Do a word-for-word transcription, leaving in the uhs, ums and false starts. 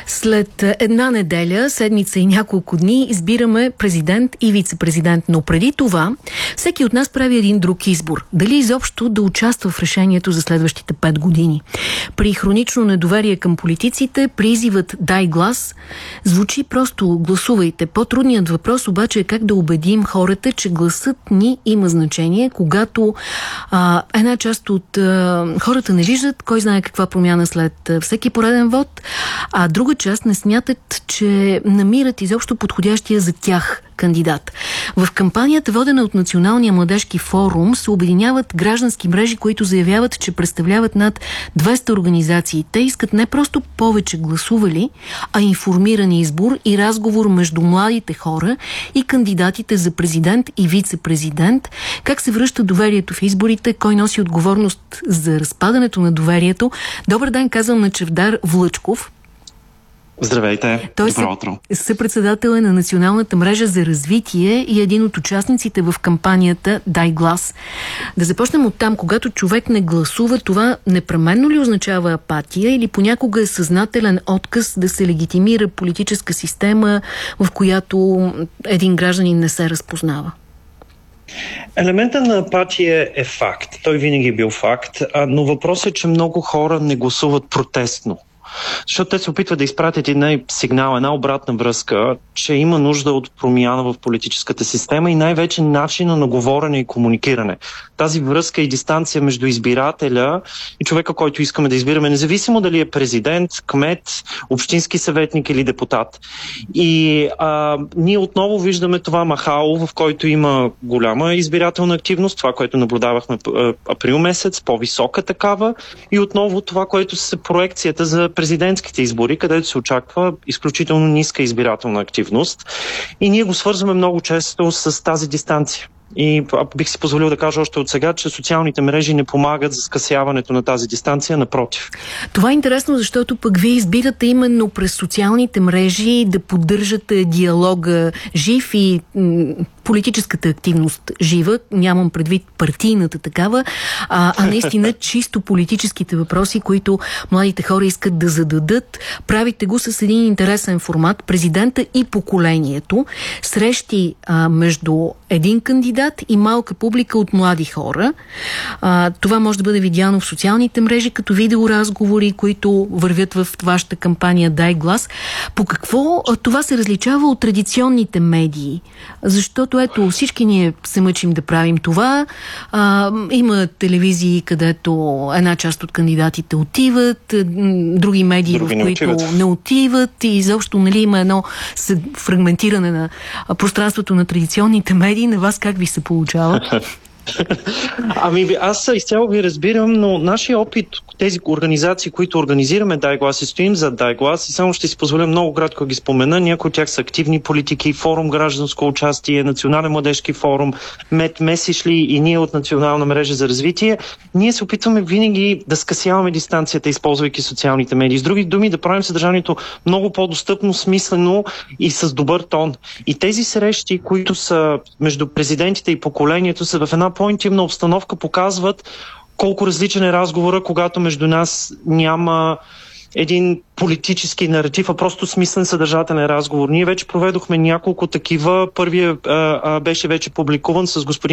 След една неделя, седмица и няколко дни избираме президент и вице-президент. Но преди това, всеки от нас прави един друг избор. Дали изобщо да участва в решението за следващите пет години. При хронично недоверие към политиците, призивът "дай глас" звучи просто "гласувайте". По-трудният въпрос обаче е как да убедим хората, че гласът ни има значение, когато а, една част от а, хората не виждат кой знае каква промяна след а, всеки пореден вод, а друга част не смятат, че намират изобщо подходящия за тях кандидат. В кампанията, водена от Националния младежки форум, се обединяват граждански мрежи, които заявяват, че представляват над двеста организации. Те искат не просто повече гласували, а информиран избор и разговор между младите хора и кандидатите за президент и вице-президент. Как се връща доверието в изборите, кой носи отговорност за разпадането на доверието. Добър ден, казвам на Чавдар Влъчков. Здравейте, Той добро утро. Съпредседател е на Националната мрежа за развитие и един от участниците в кампанията "Дай глас". Да започнем от там. Когато човек не гласува, това непременно ли означава апатия или понякога е съзнателен отказ да се легитимира политическа система, в която един гражданин не се разпознава? Елементът на апатия е факт. Той винаги е бил факт, но въпросът е, че много хора не гласуват протестно. Защото те се опитват да изпратят една сигнал, една обратна връзка, че има нужда от промяна в политическата система и най-вече начина на говорене и комуникиране. Тази връзка и дистанция между избирателя и човека, който искаме да избираме, независимо дали е президент, кмет, общински съветник или депутат. И а, ние отново виждаме това махало, в който има голяма избирателна активност, това, което наблюдавахме април месец, по-висока такава, и отново това, което се проекцията за президентските избори, където се очаква изключително ниска избирателна активност. И ние го свързваме много често с тази дистанция. И бих си позволил да кажа още от сега, че социалните мрежи не помагат за скъсяването на тази дистанция, напротив. Това е интересно, защото пък вие избирате именно през социалните мрежи да поддържате диалога жив и м- политическата активност жива, нямам предвид партийната такава, а, а наистина чисто политическите въпроси, които младите хора искат да зададат. Правите го с един интересен формат: президента и поколението, срещи а, между един кандидат и малка публика от млади хора. А, това може да бъде видяно в социалните мрежи като видеоразговори, които вървят в вашата кампания "Дай глас". По какво това се различава от традиционните медии? Защото ето, всички ние се мъчим да правим това. А, има телевизии, където една част от кандидатите отиват, други медии, други в които не отиват. не отиват и изобщо, нали, има едно фрагментиране на пространството на традиционните медии. На вас как ви се получава? Ами аз изцяло ви разбирам, но нашия опит, тези организации, които организираме "Дай глас" и стоим за "Дай глас", и само ще си позволя много кратко да ги спомена. Някои от тях са активни политики, форум гражданско участие, Национален младежки форум, Мед Месишли и ние от Национална мрежа за развитие. Ние се опитваме винаги да скъсяваме дистанцията, използвайки социалните медии. С други думи, да правим съдържанието много по-достъпно, смислено и с добър тон. И тези срещи, които са между президентите и поколението, са в една по-интимна обстановка, показват колко различен е разговора, когато между нас няма един политически наратив, а просто смислен, съдържателен разговор. Ние вече проведохме няколко такива. Първият а, а, беше вече публикуван с господин